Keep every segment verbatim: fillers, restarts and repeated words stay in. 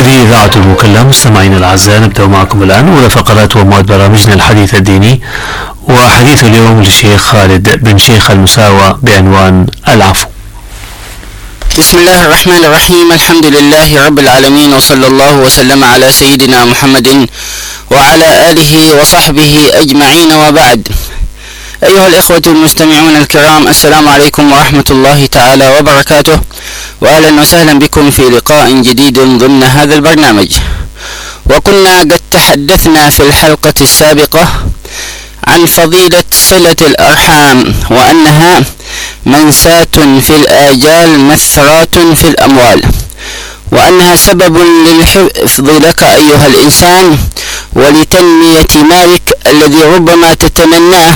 هذه إذاعة المكلم. مستمعينا الأعزاء، نبدأ معكم الآن أولى فقرات ومواد برامجنا الحديث الديني، وحديث اليوم للشيخ خالد بن شيخ المساوى بعنوان العفو. بسم الله الرحمن الرحيم. الحمد لله رب العالمين، وصلى الله وسلم على سيدنا محمد وعلى آله وصحبه أجمعين، وبعد. أيها الإخوة المستمعون الكرام، السلام عليكم ورحمة الله تعالى وبركاته، وأهلا وسهلا بكم في لقاء جديد ضمن هذا البرنامج. وكنا قد تحدثنا في الحلقة السابقة عن فضيلة صلة الأرحام، وأنها منساة في الآجال مثرات في الأموال، وأنها سبب للحفظ لك أيها الإنسان ولتنمية مالك الذي ربما تتمناه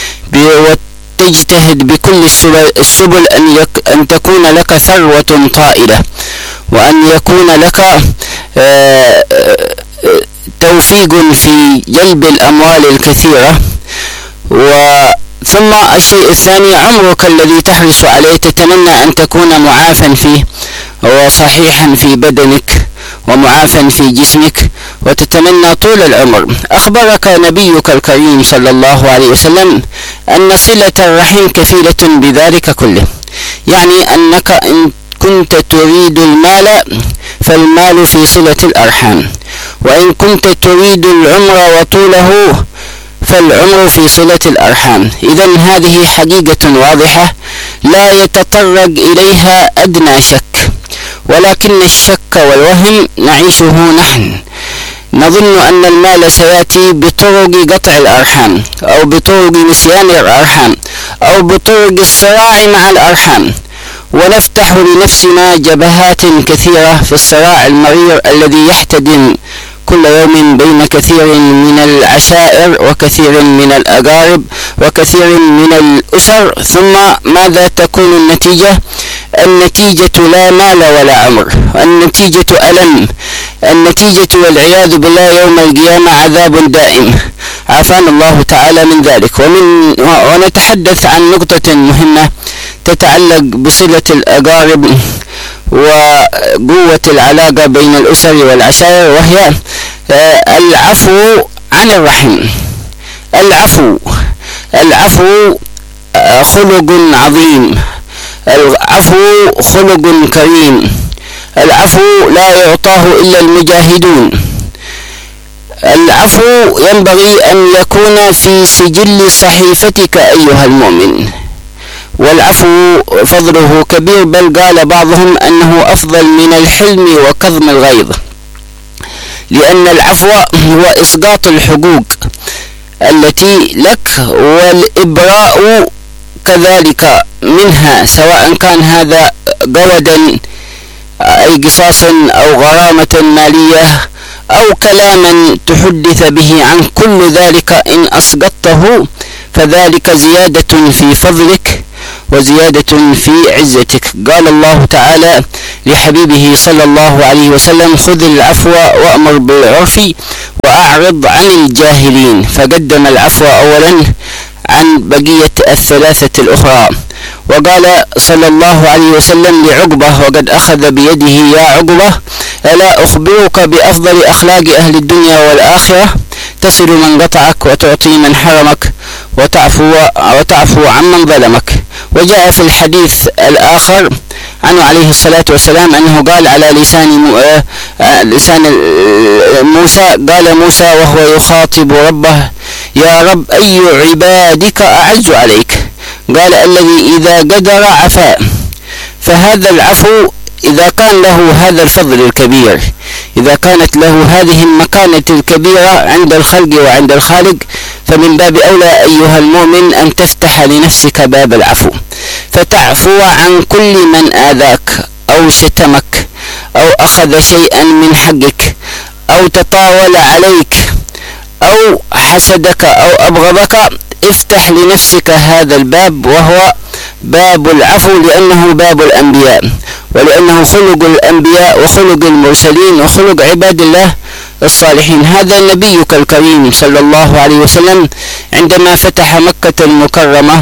وتجتهد بكل السبل أن, يك أن تكون لك ثروة طائلة، وأن يكون لك توفيق في جلب الأموال الكثيرة. ثم الشيء الثاني، عمرك الذي تحرص عليه تتمنى أن تكون معافا فيه وصحيحا في بدنك ومعافا في جسمك، وتتمنى طول العمر. أخبرك نبيك الكريم صلى الله عليه وسلم أن صلة الرحم كفيلة بذلك كله، يعني أنك إن كنت تريد المال فالمال في صلة الأرحام، وإن كنت تريد العمر وطوله فالعمر في صلة الأرحام. إذن هذه حقيقة واضحة لا يتطرق إليها أدنى شك، ولكن الشك والوهم نعيشه نحن. نظن أن المال سيأتي بطرق قطع الأرحام، أو بطرق نسيان الأرحام، أو بطرق الصراع مع الأرحام، ونفتح لنفسنا جبهات كثيرة في الصراع المرير الذي يحتدم كل يوم بين كثير من العشائر وكثير من الأقارب وكثير من الأسر. ثم ماذا تكون النتيجة؟ النتيجة لا مال ولا عمر، النتيجة ألم، النتيجة والعياذ بالله يوم القيامة عذاب دائم، عافانا الله تعالى من ذلك. ومن ونتحدث عن نقطة مهمة تتعلق بصلة الأقارب وقوة العلاقة بين الأسر والعشائر، وهي العفو عن الرحم. العفو العفو خلق عظيم، العفو خلق كريم، العفو لا يعطاه إلا المجاهدون. العفو ينبغي أن يكون في سجل صحيفتك أيها المؤمن، والعفو فضله كبير، بل قال بعضهم أنه أفضل من الحلم وكظم الغيظ، لأن العفو هو إسقاط الحقوق التي لك والإبراء كذلك منها، سواء كان هذا قودا أي قصاص أو غرامة مالية أو كلاما تحدث به عن كل ذلك. إن أسقطته فذلك زيادة في فضلك وزيادة في عزتك. قال الله تعالى لحبيبه صلى الله عليه وسلم: خذ العفو وأمر بالعرف وأعرض عن الجاهلين، فقدم العفو أولا عن بقية الثلاثة الأخرى. وقال صلى الله عليه وسلم لعقبة وقد أخذ بيده: يا عقبة، ألا أخبرك بأفضل أخلاق أهل الدنيا والآخرة؟ تصل من قطعك، وتعطي من حرمك، وتعفو, وتعفو عمن ظلمك. وجاء في الحديث الآخر عنه عليه الصلاة والسلام أنه قال على لسان لسان موسى، قال موسى وهو يخاطب ربه: يا رب، أي عبادك أعز عليك؟ قال: الذي إذا قدر عفا. فهذا العفو إذا كان له هذا الفضل الكبير، إذا كانت له هذه المكانة الكبيرة عند الخلق وعند الخالق، فمن باب أولى أيها المؤمن أن تفتح لنفسك باب العفو، فتعفو عن كل من آذاك أو شتمك أو أخذ شيئا من حقك أو تطاول عليك أو حسدك أو أبغضك. افتح لنفسك هذا الباب، وهو باب العفو، لأنه باب الأنبياء، ولأنه خلق الأنبياء وخلق المرسلين وخلق عباد الله الصالحين. هذا نبيك الكريم صلى الله عليه وسلم عندما فتح مكة المكرمة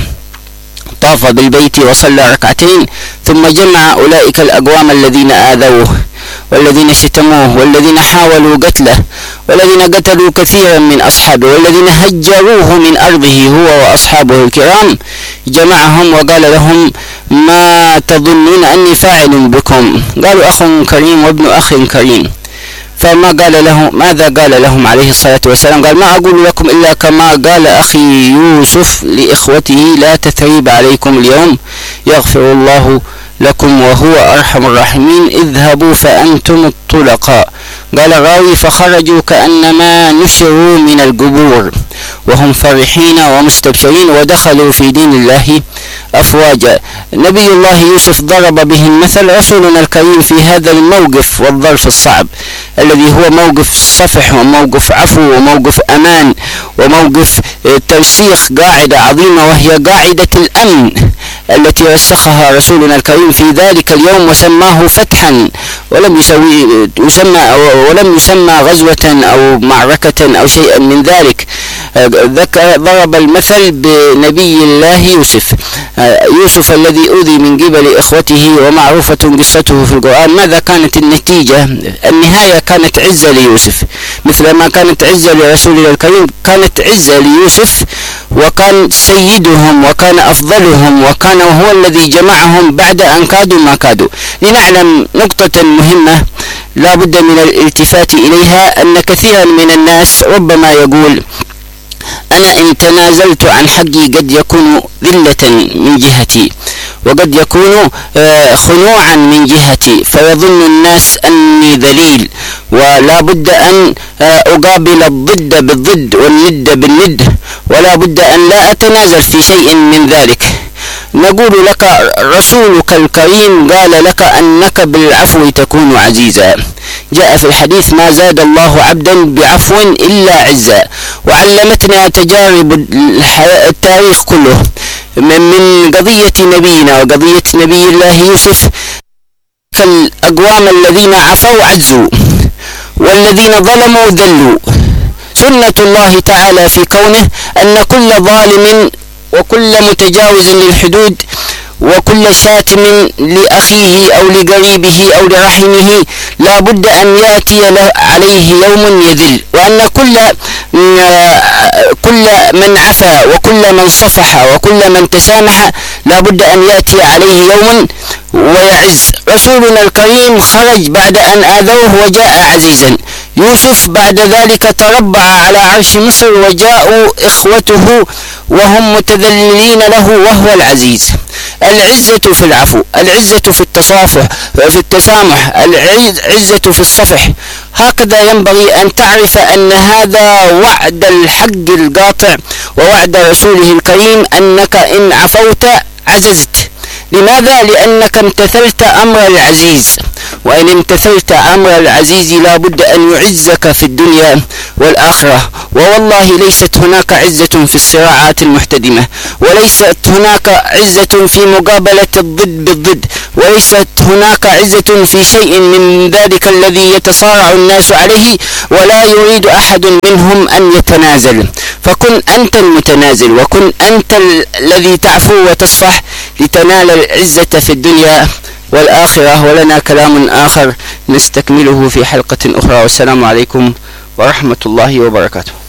طاف بالبيت وصلى ركعتين، ثم جمع أولئك الأقوام الذين آذوه والذين شتموه والذين حاولوا قتله والذين قتلوا كثيرا من أصحابه والذين هجروه من أرضه هو وأصحابه الكرام، جمعهم وقال لهم: ما تظنون أني فاعل بكم؟ قالوا: أخ كريم وابن أخ كريم. فما قال له ماذا قال لهم عليه الصلاة والسلام؟ قال: ما أقول لكم إلا كما قال أخي يوسف لإخوته: لا تثريب عليكم اليوم يغفر الله لكم وهو أرحم الراحمين، اذهبوا فأنتم الطلقاء. قال الراوي: فخرجوا كأنما نشروا من القبور وهم فرحين ومستبشرين ودخلوا في دين الله أفواجا. نبي الله يوسف ضرب به المثل رسولنا الكريم في هذا الموقف والظرف الصعب الذي هو موقف صفح وموقف عفو وموقف أمان وموقف ترسيخ قاعدة عظيمة، وهي قاعدة الأمن التي رسخها رسولنا الكريم في ذلك اليوم وسماه فتحا، ولم يسوي يسمى ولم يسمى غزوة أو معركة أو شيئا من ذلك. ضرب المثل بنبي الله يوسف يوسف الذي أوذي من قبل إخوته، ومعروفة قصته في القرآن. ماذا كانت النتيجة؟ النهاية كانت عزة ليوسف، مثل ما كانت عزة لرسولنا الكريم كانت عزة ليوسف، وكان سيدهم وكان أفضلهم وكان هو الذي جمعهم بعد أن كادوا ما كادوا. لنعلم نقطة مهمة لا بد من الالتفات إليها، أن كثيرا من الناس ربما يقول: أنا إن تنازلت عن حقي قد يكون ذلة من جهتي وقد يكون خنوعا من جهتي، فيظن الناس أني ذليل، ولا بد أن أقابل الضد بالضد والند بالند، ولا بد أن لا أتنازل في شيء من ذلك. نقول لك: رسولك الكريم قال لك أنك بالعفو تكون عزيزا. جاء في الحديث: ما زاد الله عبدا بعفو إلا عزا. وعلمتنا تجارب التاريخ كله من قضية نبينا وقضية نبي الله يوسف، كالأقوام الذين عفوا عزوا والذين ظلموا ذلوا. سنة الله تعالى في كونه أن كل ظالم وكل متجاوز للحدود وكل شاتم لأخيه أو لقريبه أو لرحمه لا بد أن يأتي له عليه يوم يذل، وأن كل كل من عفا وكل من صفح وكل من تسامح لا بد أن يأتي عليه يوم ويعز. رسولنا الكريم خرج بعد أن آذوه وجاء عزيزا. يوسف بعد ذلك تربع على عرش مصر وجاءوا إخوته وهم متذللين له وهو العزيز. العزة في العفو، العزة في التصافح في التسامح، العزة في الصفح. هكذا ينبغي أن تعرف أن هذا وعد الحق القاطع ووعد رسوله الكريم أنك إن عفوت عززت. لماذا؟ لأنك امتثلت أمر العزيز، وإن امتثلت أمر العزيز لا بد أن يعزك في الدنيا والآخرة. ووالله ليست هناك عزة في الصراعات المحتدمة، وليست هناك عزة في مقابلة الضد بالضد، وليست هناك عزة في شيء من ذلك الذي يتصارع الناس عليه ولا يريد أحد منهم أن يتنازل. فكن أنت المتنازل، وكن أنت الذي تعفو وتصفح لتنال العزة في الدنيا والآخرة. ولنا كلام آخر نستكمله في حلقة أخرى، والسلام عليكم ورحمة الله وبركاته.